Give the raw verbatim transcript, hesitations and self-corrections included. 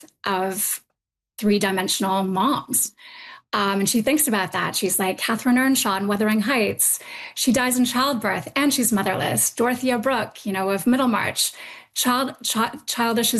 of three-dimensional moms. Um, and she thinks about that. She's like Catherine Earnshaw in Wuthering Heights. She dies in childbirth and she's motherless. Dorothea Brooke, you know, of Middlemarch. Child, ch- childish